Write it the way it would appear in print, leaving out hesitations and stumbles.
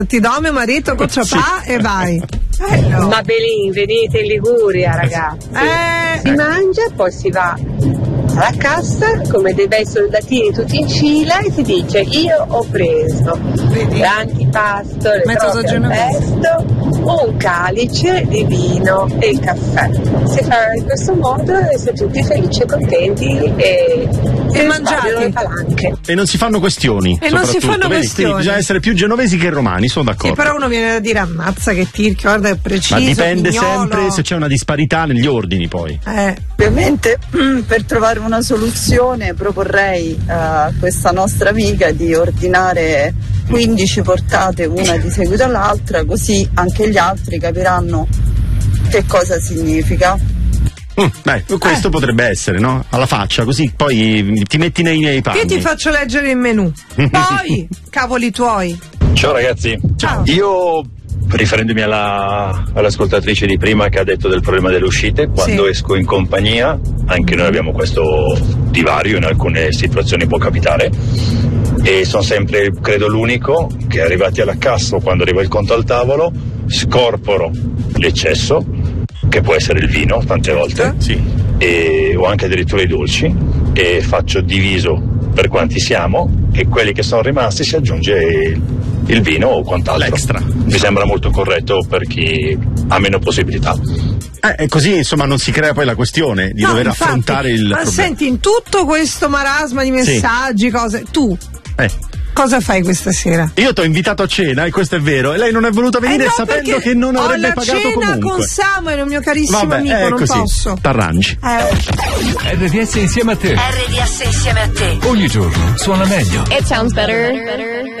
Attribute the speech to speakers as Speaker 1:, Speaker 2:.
Speaker 1: Ti do mio marito con ciapà e vai.
Speaker 2: No. Ma Belin, venite in Liguria, ragazzi. Si mangia, poi si va alla cassa come dei bei soldatini tutti in fila e si dice: io ho preso l'antipasto, le trote al pesto, un calice di vino e il caffè. Si fa in questo modo e si è tutti felici e contenti e mangiati le palanche.
Speaker 3: E non si fanno questioni.
Speaker 1: E non si fanno questioni.
Speaker 3: Bisogna essere più genovesi che romani, sono d'accordo.
Speaker 1: Sì, però uno viene da dire: ammazza che tirchio, guarda, è preciso.
Speaker 3: Ma dipende
Speaker 1: pignolo.
Speaker 3: sempre se c'è una disparità negli ordini, poi.
Speaker 4: Ovviamente per trovare una soluzione proporrei a questa nostra amica di ordinare 15 portate una di seguito all'altra, così anche gli altri capiranno che cosa significa.
Speaker 3: Questo potrebbe essere, no? Alla faccia, così poi ti metti nei miei panni.
Speaker 1: Io ti faccio leggere il menù. Poi, cavoli tuoi.
Speaker 5: Ciao ragazzi.
Speaker 1: Ciao.
Speaker 5: Io, riferendomi all'ascoltatrice di prima che ha detto del problema delle uscite, quando esco in compagnia, anche noi abbiamo questo divario, in alcune situazioni può capitare, e sono sempre, credo, l'unico che arrivati alla cassa o quando arriva il conto al tavolo scorporo l'eccesso, che può essere il vino tante volte, o anche addirittura i dolci, e faccio diviso per quanti siamo, e quelli che sono rimasti si aggiunge il vino o quant'altro.
Speaker 3: L'extra.
Speaker 5: Mi sembra molto corretto per chi ha meno possibilità.
Speaker 3: E così insomma non si crea poi la questione di dover affrontare il problema.
Speaker 1: Senti, in tutto questo marasma di messaggi, cose, tu cosa fai questa sera?
Speaker 3: Io t'ho invitato a cena, e questo è vero, e lei non è voluta venire sapendo che non avrebbe pagato comunque.
Speaker 1: Ho la cena con Samuel, un mio carissimo amico, non
Speaker 3: così,
Speaker 1: posso.
Speaker 3: T'arrangi.
Speaker 6: RDS insieme a te.
Speaker 7: RDS insieme a te.
Speaker 6: Ogni giorno suona meglio.
Speaker 7: It sounds better.